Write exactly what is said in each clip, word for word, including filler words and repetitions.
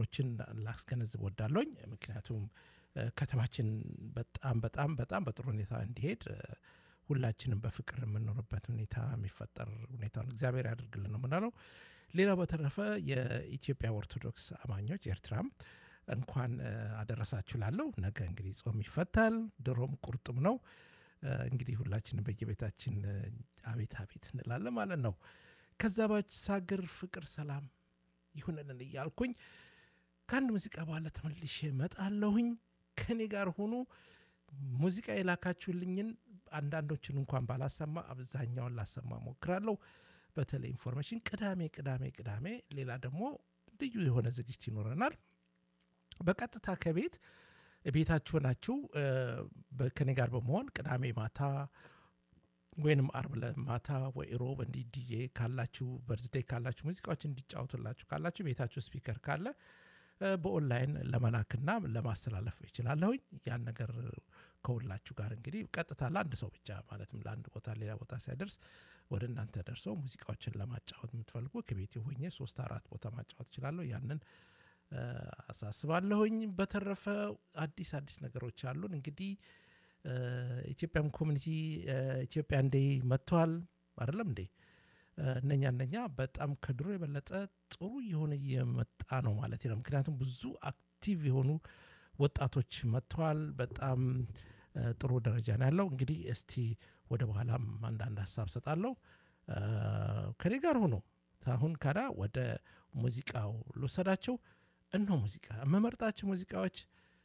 ነገሮችን ላስገነዝብ ወዳለሁኝ ምክንያቱም ከተማችን በጣም በጣም በጣም በጥሩ ሁኔታ እንዲሄድ ሁላችንም በፍቅር የምንኖርበት ሁኔታ የሚፈጠር ሁኔታውን እግዚአብሔር ያድርግልን ነው ምናለው። ሌላው በተረፈ የኢትዮጵያ ኦርቶዶክስ አማኞች ኤርትራም እንኳን አደረሳችሁ ላለው ነገ እንግዲህ ጾም ይፈታል ድሮም ቁርጥም ነው እንግዲህ ሁላችንም በየቤታችን አቤት አቤት እንላለን ማለት ነው። ከዛ ባሻገር ፍቅር ሰላም ይሁንልን እያልኩኝ ከአንድ ሙዚቃ በኋላ ተመልሼ እመጣለሁኝ። ከኔ ጋር ሆኑ። ሙዚቃ የላካችሁልኝን አንዳንዶችን እንኳን ባላሰማ አብዛኛውን ላሰማ ሞክራለሁ። በተለይ ኢንፎርሜሽን ቅዳሜ ቅዳሜ ቅዳሜ ሌላ ደግሞ ልዩ የሆነ ዝግጅት ይኖረናል። በቀጥታ ከቤት ቤታችሁ ናችሁ ከኔ ጋር በመሆን ቅዳሜ ማታ ወይንም አርብ ለማታ ወይ ሮብ እንዲ ዲጄ ካላችሁ በርዝዴይ ካላችሁ ሙዚቃዎች እንዲጫወቱላችሁ ካላችሁ ቤታችሁ ስፒከር ካለ በኦንላይን ለመላክና ለማስተላለፍ ይችላልሁኝ። ያን ነገር ከሁላችሁ ጋር እንግዲህ ቀጥታ ለአንድ ሰው ብቻ ማለትም ለአንድ ቦታ ሌላ ቦታ ሳይደርስ ወደ እናንተ ደርሶ ሙዚቃዎችን ለማጫወት የምትፈልጉ ከቤት ሆኜ ሶስት አራት ቦታ ማጫወት እችላለሁ። ያንን አሳስባለሁኝ። በተረፈ አዲስ አዲስ ነገሮች አሉን እንግዲህ ኢትዮጵያም ኮሚኒቲ ኢትዮጵያ እንዴ መጥቷል አይደለም እንዴ እነኛ እነኛ በጣም ከድሮ የበለጠ ጥሩ የሆነ የመጣ ነው ማለት ነው። ምክንያቱም ብዙ አክቲቭ የሆኑ ወጣቶች መጥተዋል። በጣም ጥሩ ደረጃ ነው ያለው። እንግዲህ እስቲ ወደ በኋላም አንዳንድ ሀሳብ ሰጣለሁ ከኔ ጋር ሆኖ አሁን ካዳ ወደ ሙዚቃው ልወሰዳቸው። እነሆ ሙዚቃ የምመርጣቸው ሙዚቃዎች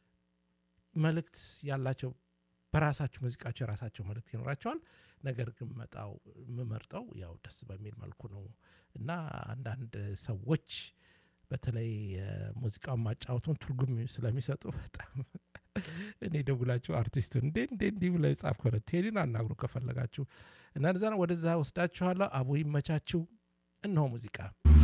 መልእክት ያላቸው በራሳቸው ሙዚቃቸው የራሳቸው መልእክት ይኖራቸዋል። ነገር ግን መጣው የምመርጠው ያው ደስ በሚል መልኩ ነው እና አንዳንድ ሰዎች በተለይ ሙዚቃውን ማጫወቱን ትርጉም ስለሚሰጡ በጣም እኔ ደውላችሁ አርቲስቱ እንዴ እንዴ እንዲ ብለ ጻፍ ከሆነ ቴዲን አናግሩ ከፈለጋችሁ እና እንደዛ ወደዛ ወስዳችኋለሁ። አቡ ይመቻችሁ። እነሆ ሙዚቃ